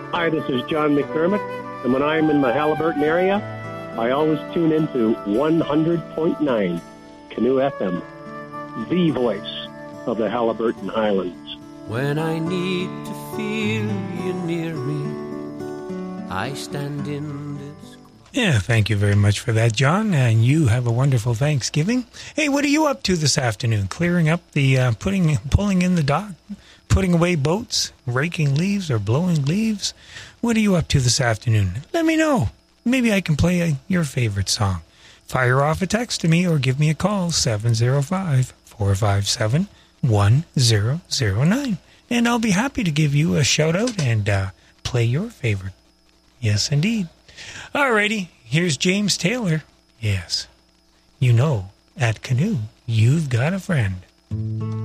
Hi, this is John McDermott, and when I'm in the Haliburton area, I always tune into 100.9 Canoe FM, the voice of the Haliburton Highlands. When I need to feel you near me, I stand in this... Yeah, thank you very much for that, John, and you have a wonderful Thanksgiving. Hey, what are you up to this afternoon? Clearing up the, pulling in the dock, putting away boats, raking leaves, or blowing leaves? What are you up to this afternoon? Let me know. Maybe I can play your favorite song. Fire off a text to me or give me a call, 705-457-1009. And I'll be happy to give you a shout-out and play your favorite. Yes, indeed. Alrighty, here's James Taylor. Yes, you know, at Canoe, you've got a friend.